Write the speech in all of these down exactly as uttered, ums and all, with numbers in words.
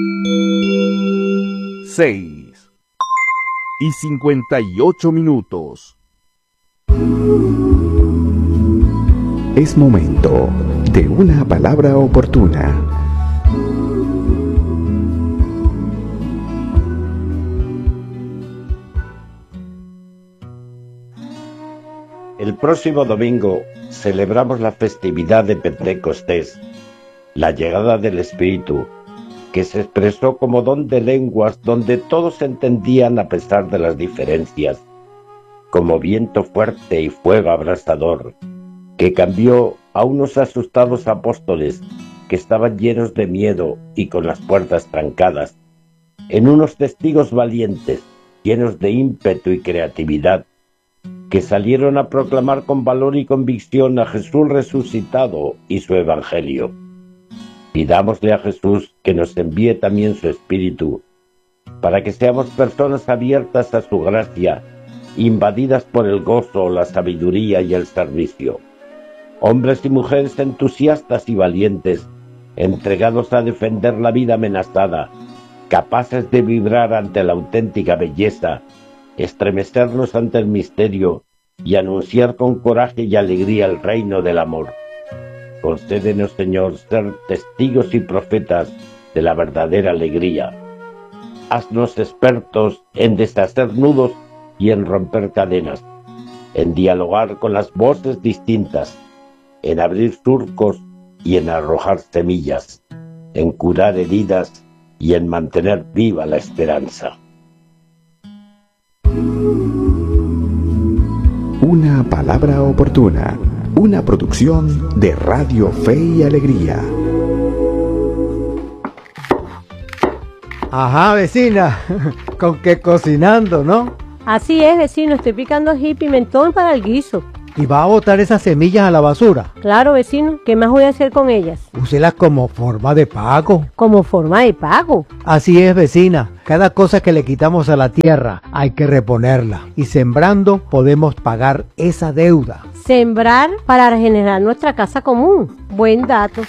Seis y cincuenta y ocho minutos. Es momento de una palabra oportuna. El próximo domingo celebramos la festividad de Pentecostés, la llegada del Espíritu, que se expresó como don de lenguas donde todos se entendían a pesar de las diferencias, como viento fuerte y fuego abrasador, que cambió a unos asustados apóstoles que estaban llenos de miedo y con las puertas trancadas, en unos testigos valientes, llenos de ímpetu y creatividad, que salieron a proclamar con valor y convicción a Jesús resucitado y su Evangelio. Pidámosle a Jesús que nos envíe también su Espíritu, para que seamos personas abiertas a su gracia, invadidas por el gozo, la sabiduría y el servicio. Hombres y mujeres entusiastas y valientes, entregados a defender la vida amenazada, capaces de vibrar ante la auténtica belleza, estremecernos ante el misterio y anunciar con coraje y alegría el reino del amor. Concédenos, Señor, ser testigos y profetas de la verdadera alegría. Haznos expertos en deshacer nudos y en romper cadenas, en dialogar con las voces distintas, en abrir surcos y en arrojar semillas, en curar heridas y en mantener viva la esperanza. Una palabra oportuna, una producción de Radio Fe y Alegría. Ajá, vecina, con que cocinando, ¿no? Así es, vecino, estoy picando ají y pimentón para el guiso. ¿Y va a botar esas semillas a la basura? Claro, vecino, ¿qué más voy a hacer con ellas? Úselas como forma de pago. ¿Como forma de pago? Así es, vecina. Cada cosa que le quitamos a la tierra hay que reponerla. Y sembrando podemos pagar esa deuda. Sembrar para regenerar nuestra casa común. Buen dato.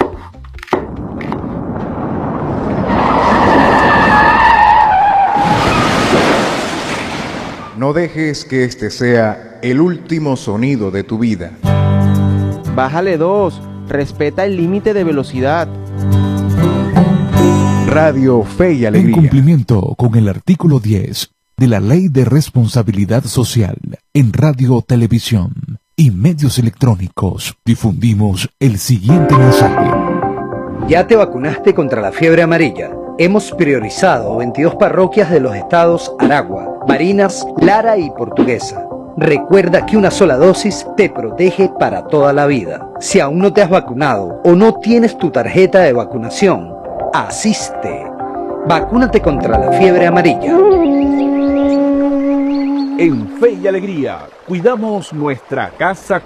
No dejes que este sea el último sonido de tu vida. Bájale dos, respeta el límite de velocidad. Radio Fe y Alegría. En cumplimiento con el artículo diez de la Ley de Responsabilidad Social en Radio, Televisión y Medios Electrónicos, difundimos el siguiente mensaje. ¿Ya te vacunaste contra la fiebre amarilla? Hemos priorizado veintidós parroquias de los estados Aragua, Barinas, Lara y Portuguesa. Recuerda que una sola dosis te protege para toda la vida. Si aún no te has vacunado o no tienes tu tarjeta de vacunación, asiste. Vacúnate contra la fiebre amarilla. En Fe y Alegría, cuidamos nuestra casa